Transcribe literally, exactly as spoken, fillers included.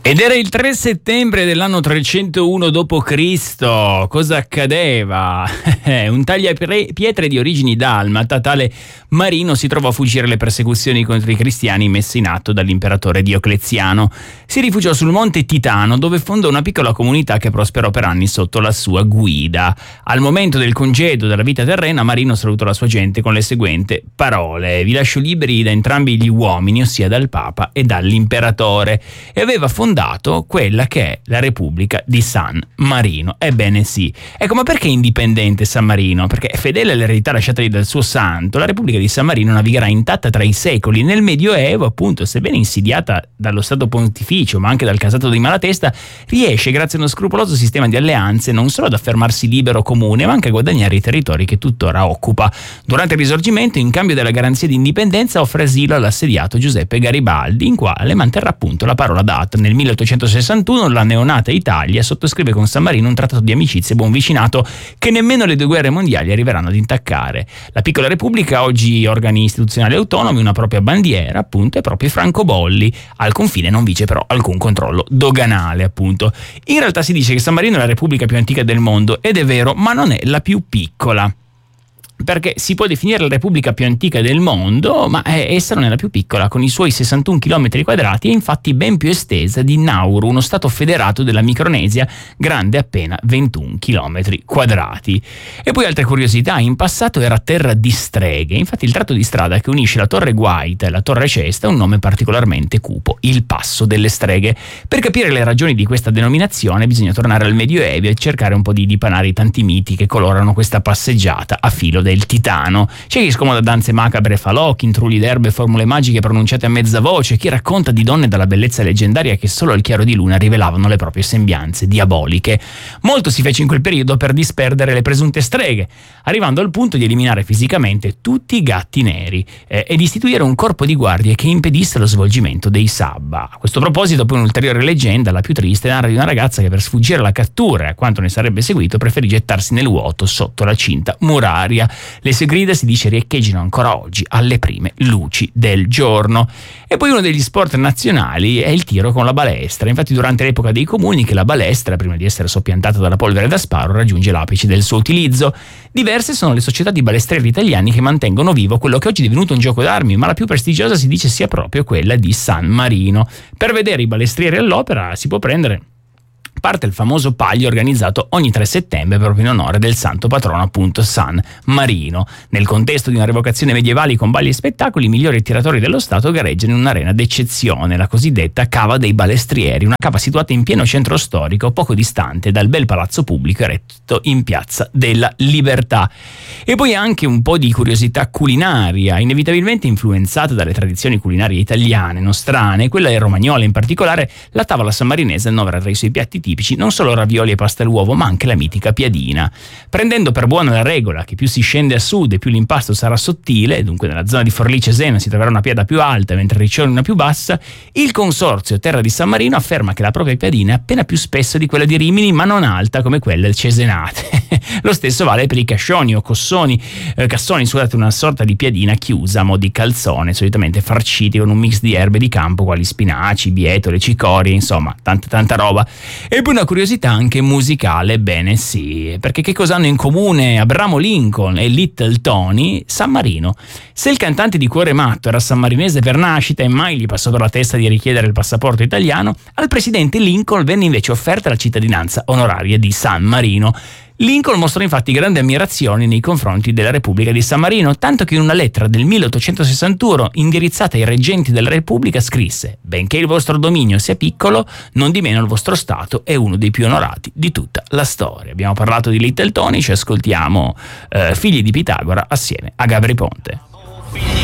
Ed era il tre settembre dell'anno trecentouno dopo Cristo. Cosa accadeva? Un tagliapietre di origini dalmata, tale Marino, si trovò a fuggire le persecuzioni contro i cristiani messe in atto dall'imperatore Diocleziano. Si rifugiò sul monte Titano, dove fondò una piccola comunità che prosperò per anni sotto la sua guida. Al momento del congedo della vita terrena, Marino salutò la sua gente con le seguenti parole: vi lascio liberi da entrambi gli uomini, ossia dal Papa e dall'imperatore, e aveva fondato quella che è la Repubblica di San Marino. Ebbene sì. Ecco, ma perché indipendente San Marino? Perché fedele all'eredità lasciatagli dal suo santo, la Repubblica di San Marino navigherà intatta tra i secoli. Nel Medioevo, appunto, sebbene insidiata dallo Stato Pontificio, ma anche dal casato di Malatesta, riesce, grazie a uno scrupoloso sistema di alleanze, non solo ad affermarsi libero comune, ma anche a guadagnare i territori che tuttora occupa. Durante il Risorgimento, in cambio della garanzia di indipendenza, offre asilo all'assediato Giuseppe Garibaldi, in quale manterrà appunto la parola data. Nel milleottocentosessantuno la neonata Italia sottoscrive con San Marino un trattato di amicizia e buon vicinato che nemmeno le due guerre mondiali arriveranno ad intaccare. La piccola Repubblica ha oggi organi istituzionali autonomi, una propria bandiera, appunto, e propri francobolli. Al confine non vige però alcun controllo doganale, appunto. In realtà si dice che San Marino è la Repubblica più antica del mondo, ed è vero, ma non è la più piccola. Perché si può definire la Repubblica più antica del mondo, ma essa non è la più piccola. Con i suoi sessantuno chilometri quadrati è infatti ben più estesa di Nauru, uno stato federato della Micronesia grande appena ventuno chilometri quadrati. E poi altre curiosità: in passato era terra di streghe, infatti il tratto di strada che unisce la Torre Guaita e la Torre Cesta ha un nome particolarmente cupo: il Passo delle Streghe. Per capire le ragioni di questa denominazione bisogna tornare al Medioevo e cercare un po' di dipanare i tanti miti che colorano questa passeggiata a filo del Titano. C'è chi scomoda danze macabre e falò, chi intrulli d'erbe e formule magiche pronunciate a mezza voce, chi racconta di donne dalla bellezza leggendaria che solo al chiaro di luna rivelavano le proprie sembianze diaboliche. Molto si fece in quel periodo per disperdere le presunte streghe, arrivando al punto di eliminare fisicamente tutti i gatti neri eh, ed istituire un corpo di guardie che impedisse lo svolgimento dei sabba. A questo proposito, poi, un'ulteriore leggenda, la più triste, narra di una ragazza che per sfuggire alla cattura e a quanto ne sarebbe seguito preferì gettarsi nel vuoto sotto la cinta muraria. Le sue grida, si dice, riecheggiano ancora oggi alle prime luci del giorno. E poi uno degli sport nazionali è il tiro con la balestra. Infatti durante l'epoca dei comuni che la balestra, prima di essere soppiantata dalla polvere da sparo, raggiunge l'apice del suo utilizzo. Diverse sono le società di balestrieri italiani che mantengono vivo quello che oggi è divenuto un gioco d'armi, ma la più prestigiosa si dice sia proprio quella di San Marino. Per vedere i balestrieri all'opera si può prendere parte il famoso Palio organizzato ogni tre settembre proprio in onore del santo patrono, appunto, San Marino. Nel contesto di una revocazione medievale con balli e spettacoli, i migliori tiratori dello Stato gareggiano in un'arena d'eccezione, la cosiddetta Cava dei Balestrieri, una cava situata in pieno centro storico, poco distante dal bel palazzo pubblico eretto in Piazza della Libertà. E poi anche un po' di curiosità culinaria, inevitabilmente influenzata dalle tradizioni culinarie italiane, nostrane, quella romagnola in particolare. La tavola sammarinese annovera tra i suoi piatti tipici non solo ravioli e pasta all'uovo, ma anche la mitica piadina. Prendendo per buona la regola che più si scende a sud e più l'impasto sarà sottile, dunque nella zona di Forlì-Cesena si troverà una piada più alta mentre Riccione una più bassa, il consorzio Terra di San Marino afferma che la propria piadina è appena più spessa di quella di Rimini, ma non alta come quella cesenate. Lo stesso vale per i cascioni o cossoni, eh, cassoni, scusate, una sorta di piadina chiusa a mo' di calzone, solitamente farciti con un mix di erbe di campo quali spinaci, bietole, cicorie, insomma tanta tanta roba. E poi una curiosità anche musicale, bene sì, perché che cosa hanno in comune Abramo Lincoln e Little Tony? San Marino. Se il cantante di Cuore Matto era sammarinese per nascita e mai gli passò per la testa di richiedere il passaporto italiano, al presidente Lincoln venne invece offerta la cittadinanza onoraria di San Marino. Lincoln mostrò infatti grande ammirazione nei confronti della Repubblica di San Marino, tanto che in una lettera del milleottocentosessantuno indirizzata ai reggenti della Repubblica scrisse: benché il vostro dominio sia piccolo, non di meno il vostro Stato è uno dei più onorati di tutta la storia. Abbiamo parlato di Little Tony, ci ascoltiamo eh, Figli di Pitagora assieme a Gabri Ponte.